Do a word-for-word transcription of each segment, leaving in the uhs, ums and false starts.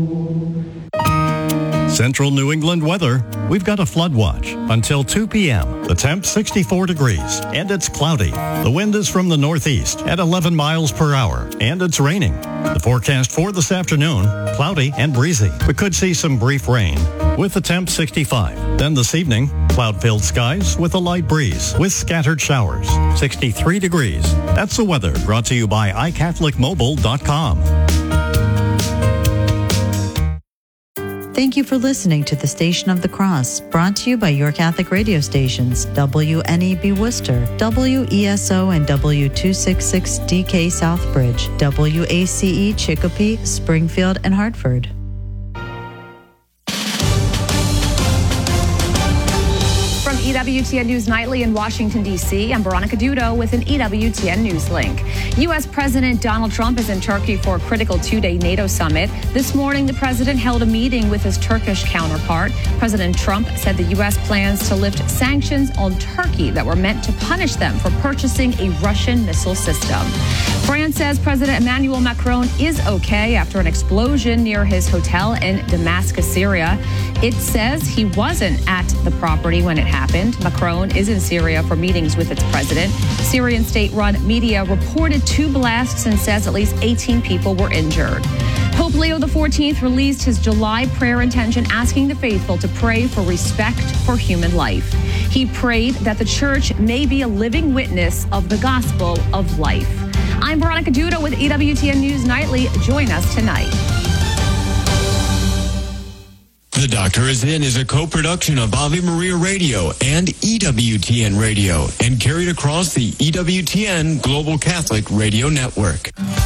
Central New England weather. We've got a flood watch until two p.m. The temp sixty-four degrees and it's cloudy. The wind is from the northeast at eleven miles per hour and it's raining. The forecast for this afternoon, cloudy and breezy. We could see some brief rain with the temp sixty-five. Then this evening, cloud-filled skies with a light breeze with scattered showers. sixty-three degrees. That's the weather brought to you by i catholic mobile dot com. Thank you for listening to the Station of the Cross, brought to you by your Catholic radio stations, W N E B Worcester, W E S O and W two sixty-six D K Southbridge, W A C E Chicopee, Springfield, and Hartford. E W T N News Nightly in Washington, D C, I'm Veronica Dudo with an E W T N News link. U S. President Donald Trump is in Turkey for a critical two-day NATO summit. This morning, the president held a meeting with his Turkish counterpart. President Trump said the U S plans to lift sanctions on Turkey that were meant to punish them for purchasing a Russian missile system. France says President Emmanuel Macron is okay after an explosion near his hotel in Damascus, Syria. It says he wasn't at the property when it happened. Macron is in Syria for meetings with its president. Syrian state-run media reported two blasts and says at least eighteen people were injured. Pope Leo the fourteenth released his July prayer intention asking the faithful to pray for respect for human life. He prayed that the church may be a living witness of the gospel of life. I'm Veronica Dudo with E W T N News Nightly. Join us tonight. The Doctor Is In is a co-production of Ave Maria Radio and E W T N Radio and carried across the E W T N Global Catholic Radio Network.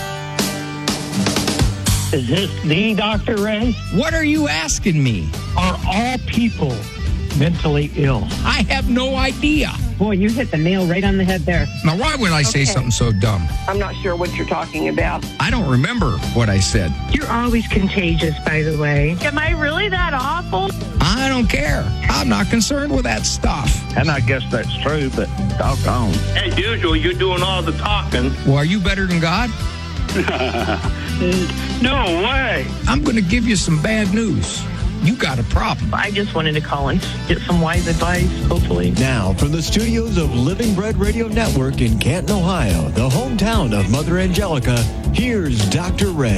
Is this the Doctor Ray? What are you asking me? Are all people mentally ill? I have no idea. Boy, you hit the nail right on the head there. Now, why would I okay. say something so dumb? I'm not sure what you're talking about. I don't remember what I said. You're always contagious, by the way. Am I really that awful? I don't care. I'm not concerned with that stuff. And I guess that's true, but doggone. As usual, you're doing all the talking. Well, are you better than God? No way. I'm going to give you some bad news. You got a problem. I just wanted to call and get some wise advice, hopefully. Now, from the studios of Living Bread Radio Network in Canton, Ohio, the hometown of Mother Angelica, here's Doctor Ray.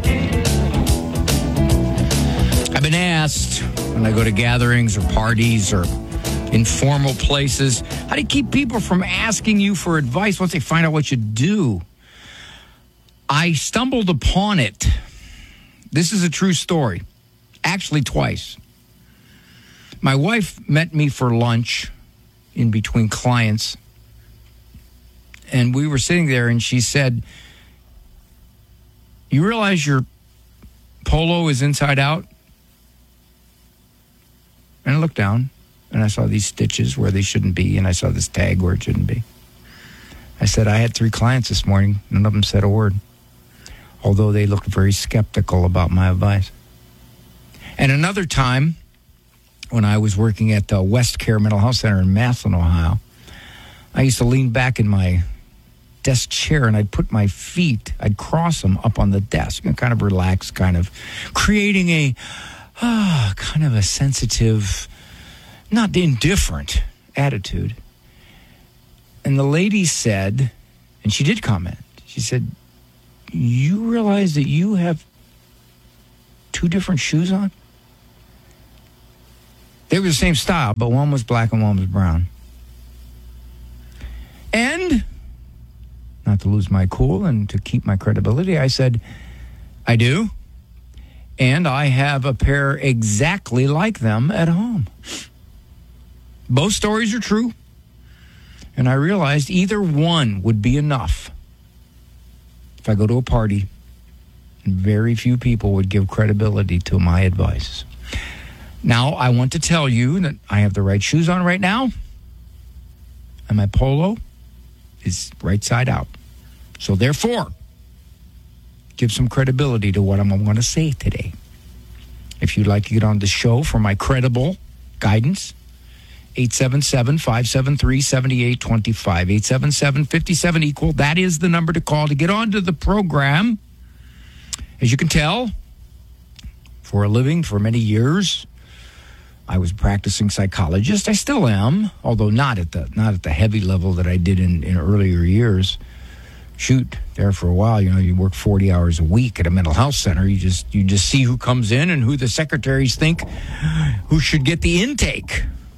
I've been asked when I go to gatherings or parties or informal places, how do you keep people from asking you for advice once they find out what you do? I stumbled upon it. This is a true story. Actually, twice. My wife met me for lunch in between clients, and we were sitting there, and she said, "You realize your polo is inside out?" And I looked down, and I saw these stitches where they shouldn't be, and I saw this tag where it shouldn't be. I said, "I had three clients this morning. None of them said a word, although they looked very skeptical about my advice." And another time, when I was working at the West Care Mental Health Center in Massillon, Ohio, I used to lean back in my desk chair and I'd put my feet, I'd cross them up on the desk and kind of relax, kind of creating a ah, kind of a sensitive, not indifferent attitude. And the lady said, and she did comment, she said, "You realize that you have two different shoes on?" They were the same style, but one was black and one was brown. And, not to lose my cool and to keep my credibility, I said, "I do. And I have a pair exactly like them at home." Both stories are true. And I realized either one would be enough if I go to a party and very few people would give credibility to my advice. Now, I want to tell you that I have the right shoes on right now, and my polo is right side out. So therefore, give some credibility to what I'm going to say today. If you'd like to get on the show for my credible guidance, eight seven seven, five seven three, seven eight two five, eight seven seven, five seven equal. That is the number to call to get onto the program. As you can tell, for a living for many years. I was a practicing psychologist. I still am, although not at the not at the heavy level that I did in, in earlier years. Shoot, there for a while, you know, you work forty hours a week at a mental health center. You just you just see who comes in and who the secretaries think who should get the intake.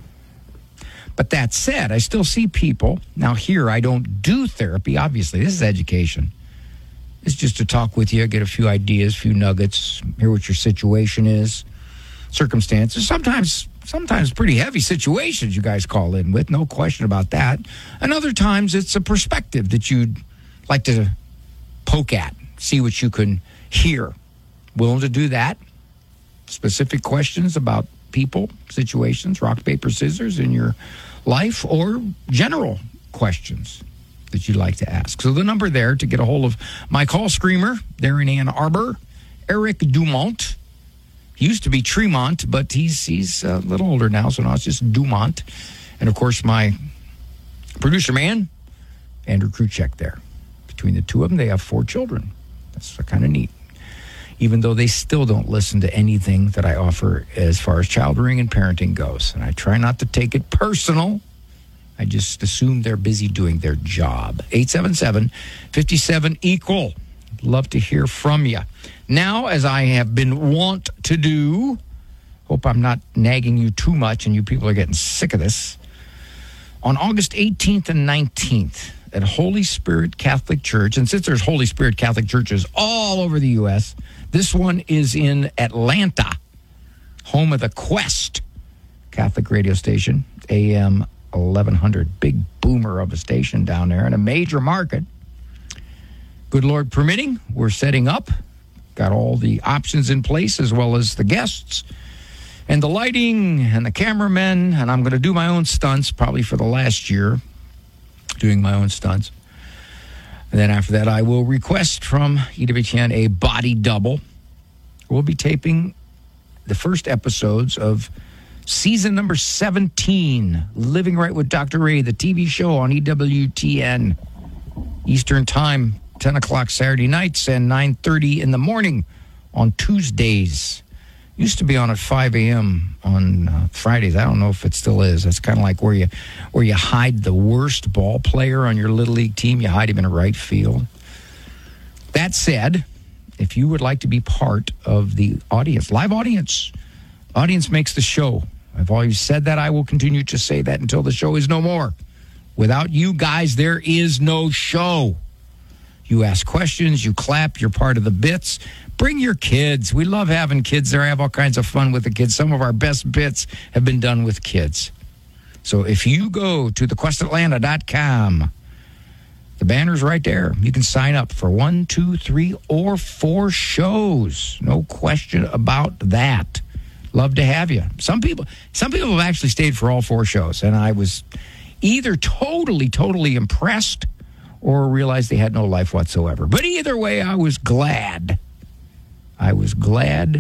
But that said, I still see people. Now here, I don't do therapy, obviously. This is education. It's just to talk with you, get a few ideas, a few nuggets, hear what your situation is, circumstances. Sometimes, sometimes pretty heavy situations you guys call in with, no question about that. And other times it's a perspective that you'd like to poke at, see what you can hear. Willing to do that? Specific questions about people, situations, rock, paper, scissors in your life, or general questions that you'd like to ask. So the number there to get a hold of my call screamer there in Ann Arbor, Eric Dumont. He used to be Tremont, but he's he's a little older now, so now it's just Dumont. And, of course, my producer man, Andrew Kruchek there. Between the two of them, they have four children. That's kind of neat. Even though they still don't listen to anything that I offer as far as child rearing and parenting goes. And I try not to take it personal. I just assume they're busy doing their job. eight seven seven, five seven, equal. Love to hear from you. Now, as I have been wont to do, hope I'm not nagging you too much and you people are getting sick of this. On August eighteenth and nineteenth at Holy Spirit Catholic Church, and since there's Holy Spirit Catholic churches all over the U S, this one is in Atlanta, home of the Quest Catholic radio station, A M eleven hundred, big boomer of a station down there in a major market. Good Lord permitting, we're setting up. Got all the options in place as well as the guests and the lighting and the cameramen. And I'm going to do my own stunts probably for the last year, doing my own stunts. And then after that, I will request from E W T N a body double. We'll be taping the first episodes of season number seventeen, Living Right with Doctor Ray, the T V show on E W T N, Eastern Time, ten o'clock Saturday nights and nine thirty in the morning on Tuesdays. Used to be on at five a.m. on uh, Fridays. I don't know if it still is. It's kind of like where you where you hide the worst ball player on your Little League team. You hide him in right field. That said, if you would like to be part of the audience, live audience, audience makes the show. I've always said that. I will continue to say that until the show is no more. Without you guys, there is no show. You ask questions, you clap, you're part of the bits. Bring your kids. We love having kids there. I have all kinds of fun with the kids. Some of our best bits have been done with kids. So if you go to the quest atlanta dot com, the banner's right there. You can sign up for one, two, three, or four shows. No question about that. Love to have you. Some people, some people have actually stayed for all four shows, and I was either totally, totally impressed or realized they had no life whatsoever. But either way, I was glad. I was glad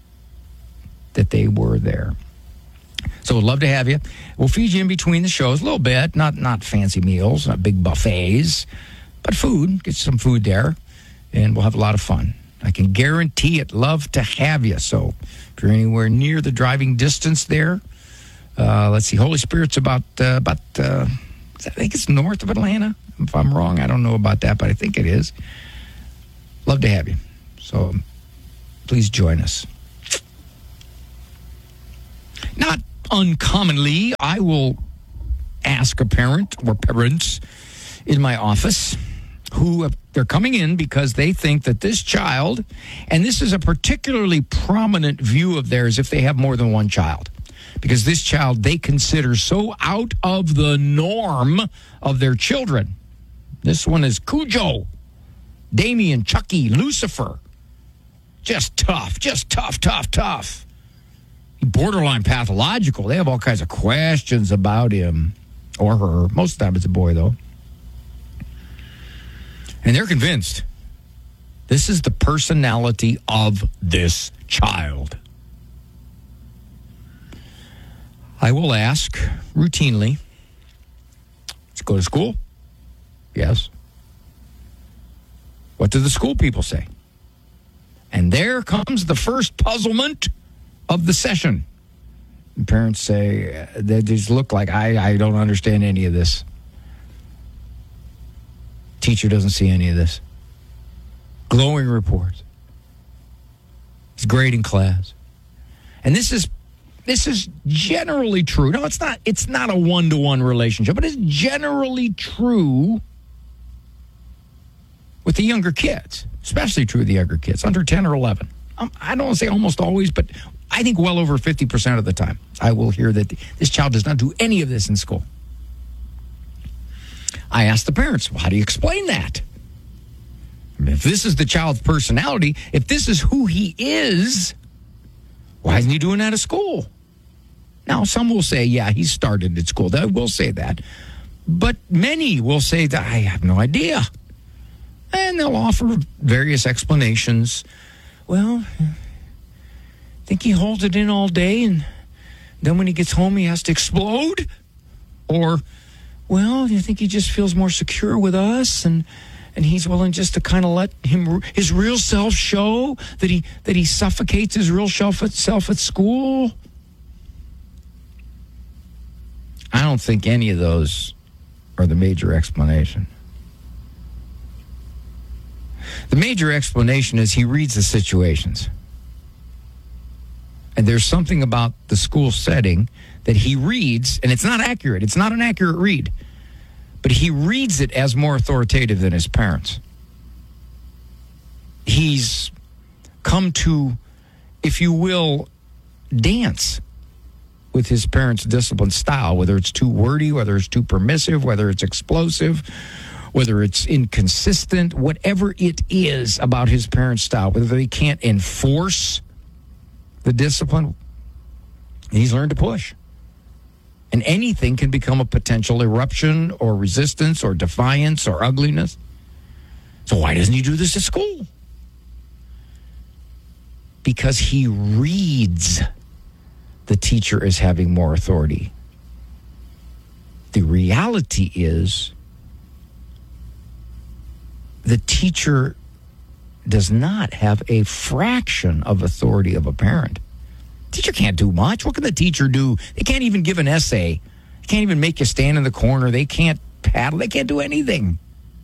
that they were there. So I'd love to have you. We'll feed you in between the shows a little bit. Not not fancy meals, not big buffets, but food. Get some food there, and we'll have a lot of fun. I can guarantee it. Love to have you. So if you're anywhere near the driving distance there, uh, let's see. Holy Spirit's about, uh, about uh, I think it's north of Atlanta. If I'm wrong, I don't know about that, but I think it is. Love to have you. So please join us. Not uncommonly, I will ask a parent or parents in my office who they're coming in because they think that this child, and this is a particularly prominent view of theirs if they have more than one child, because this child they consider so out of the norm of their children. This one is Cujo, Damien, Chucky, Lucifer. Just tough, just tough, tough, tough. Borderline pathological. They have all kinds of questions about him or her. Most of the time it's a boy, though. And they're convinced this is the personality of this child. I will ask routinely, let's go to school? Yes. What do the school people say? And there comes the first puzzlement of the session. And parents say, they just look like, I, I don't understand any of this. Teacher doesn't see any of this. Glowing reports. He's great in class. And this is this is generally true. No, it's not it's not a one-to-one relationship, but it's generally true with the younger kids, especially true of the younger kids, under ten or eleven. Um, I don't want to say almost always, but I think well over fifty percent of the time, I will hear that this child does not do any of this in school. I ask the parents, well, how do you explain that? I mean, if this is the child's personality, if this is who he is, why isn't he doing that at school? Now, some will say, yeah, he started at school. They will say that. But many will say that I have no idea. And they'll offer various explanations. Well, I think he holds it in all day, and then when he gets home, he has to explode. Or, well, you think he just feels more secure with us, and and he's willing just to kind of let him his real self show, that he that he suffocates his real self at, self at school. I don't think any of those are the major explanation. The major explanation is he reads the situations. And there's something about the school setting that he reads, and it's not accurate. It's not an accurate read. But he reads it as more authoritative than his parents. He's come to, if you will, dance with his parents' discipline style, whether it's too wordy, whether it's too permissive, whether it's explosive, whether it's inconsistent, whatever it is about his parents' style, whether he can't enforce the discipline, he's learned to push. And anything can become a potential eruption or resistance or defiance or ugliness. So why doesn't he do this at school? Because he reads the teacher as having more authority. The reality is the teacher does not have a fraction of authority of a parent. Teacher can't do much. What can the teacher do? They can't even give an essay. They can't even make you stand in the corner. They can't paddle. They can't do anything.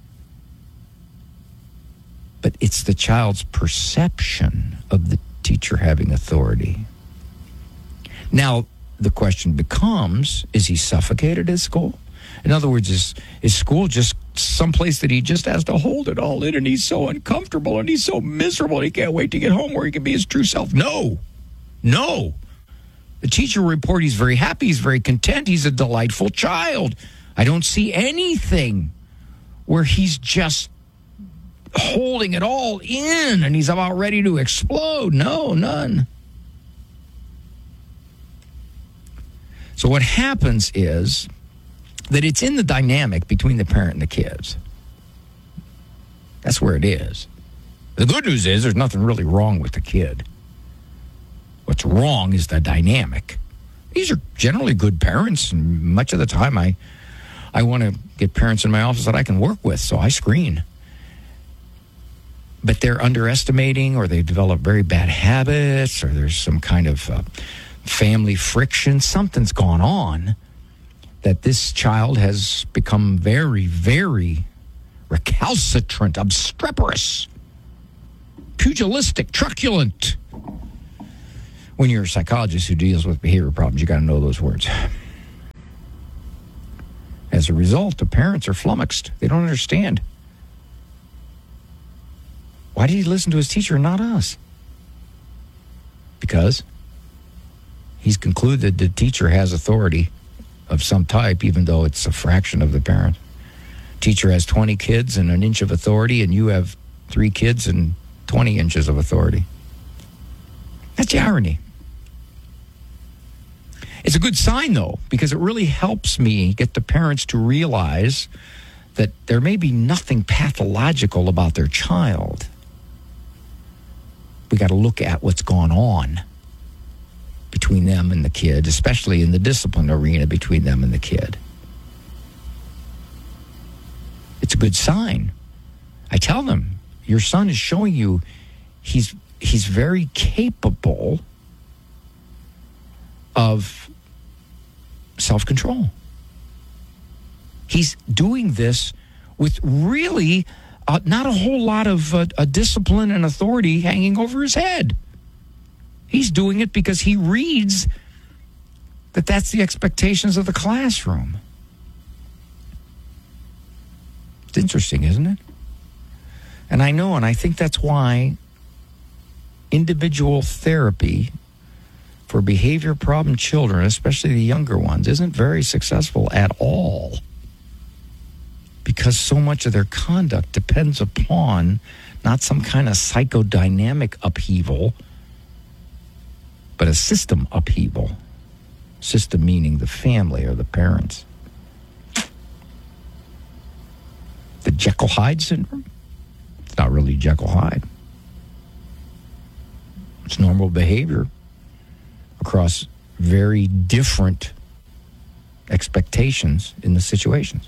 But it's the child's perception of the teacher having authority. Now, the question becomes, is he suffocated at school? In other words, is, is school just someplace that he just has to hold it all in, and he's so uncomfortable and he's so miserable and he can't wait to get home where he can be his true self? No. No. The teacher will report he's very happy, he's very content, he's a delightful child. I don't see anything where he's just holding it all in and he's about ready to explode. No, none. So what happens is that it's in the dynamic between the parent and the kids. That's where it is. The good news is there's nothing really wrong with the kid. What's wrong is the dynamic. These are generally good parents, and much of the time I I want to get parents in my office that I can work with, so I screen. But they're underestimating, or they develop very bad habits, or there's some kind of uh, family friction. Something's gone on that this child has become very, very recalcitrant, obstreperous, pugilistic, truculent. When you're a psychologist who deals with behavior problems, you got to know those words. As a result, the parents are flummoxed. They don't understand. Why did he listen to his teacher and not us? Because he's concluded the teacher has authority of some type, even though it's a fraction of the parent. Teacher has twenty kids and an inch of authority, and you have three kids and twenty inches of authority. That's the irony. It's a good sign, though, because it really helps me get the parents to realize that there may be nothing pathological about their child. We got to look at what's gone on between them and the kid, especially in the discipline arena between them and the kid. It's a good sign. I tell them, your son is showing you he's he's very capable of self-control. He's doing this with really uh, not a whole lot of uh, a discipline and authority hanging over his head. He's doing it because he reads that that's the expectations of the classroom. It's interesting, isn't it? And I know, and I think that's why individual therapy for behavior problem children, especially the younger ones, isn't very successful at all. Because so much of their conduct depends upon not some kind of psychodynamic upheaval, but a system upheaval. System meaning the family or the parents. The Jekyll-Hyde syndrome? It's not really Jekyll-Hyde. It's normal behavior across very different expectations in the situations.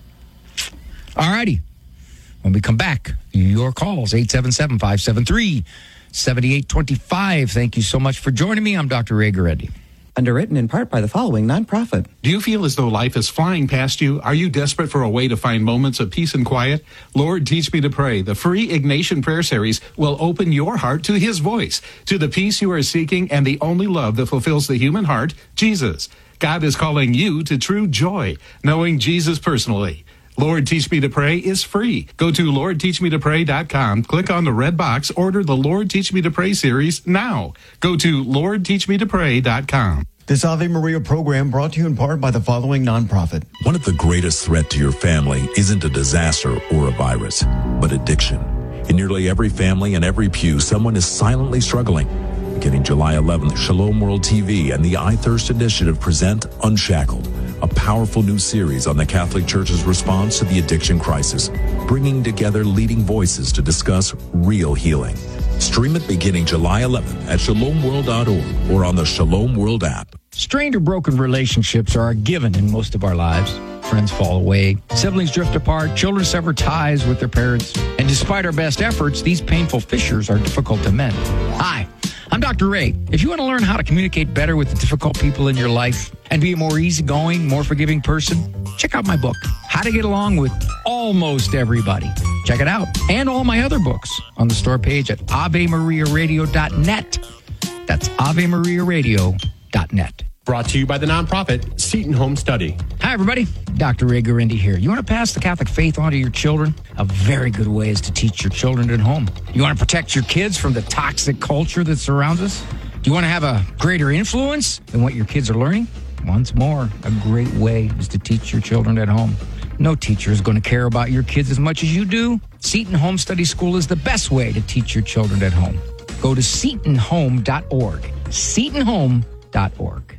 All righty. When we come back, your calls, eight seven seven, five seven three, seven eight two five. Thank you so much for joining me. I'm Doctor Ray Guarendi. Underwritten in part by the following nonprofit. Do you feel as though life is flying past you? Are you desperate for a way to find moments of peace and quiet? Lord, Teach Me to Pray, the free Ignatian prayer series, will open your heart to His voice, to the peace you are seeking and the only love that fulfills the human heart, Jesus. God is calling you to true joy, knowing Jesus personally. Lord, Teach Me to Pray is free. Go to lord teach me to pray dot com, click on the red box, order the Lord Teach Me to Pray series now. Go to lord teach me to pray dot com. This Ave Maria program brought to you in part by the following nonprofit. One of the greatest threats to your family isn't a disaster or a virus, but addiction. In nearly every family and every pew, someone is silently struggling. Beginning July eleventh, Shalom World T V and the I Thirst Initiative present Unshackled, a powerful new series on the Catholic Church's response to the addiction crisis, bringing together leading voices to discuss real healing. Stream it beginning July eleventh at shalom world dot org or on the Shalom World app. Strained or broken relationships are a given in most of our lives. Friends fall away, siblings drift apart, children sever ties with their parents. And despite our best efforts, these painful fissures are difficult to mend. Hi, I'm Doctor Ray. If you want to learn how to communicate better with the difficult people in your life and be a more easygoing, more forgiving person, check out my book, How to Get Along with Almost Everybody. Check it out. And all my other books on the store page at ave maria radio dot net. That's ave maria radio dot net. Brought to you by the nonprofit Seton Home Study. Hi, everybody. Doctor Ray Guarendi here. You want to pass the Catholic faith on to your children? A very good way is to teach your children at home. You want to protect your kids from the toxic culture that surrounds us? Do you want to have a greater influence in what your kids are learning? Once more, a great way is to teach your children at home. No teacher is going to care about your kids as much as you do. Seton Home Study School is the best way to teach your children at home. Go to seton home dot org. seton home dot org.